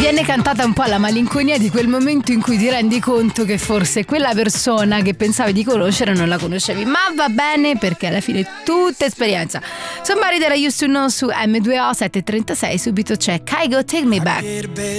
viene cantata un po' la malinconia di quel momento in cui ti rendi conto che forse quella persona che pensavi di conoscere non la conoscevi, ma va bene perché alla fine è tutta esperienza. Somebody That I Used to Know su M2O 736, subito c'è Kygo Take Me Back.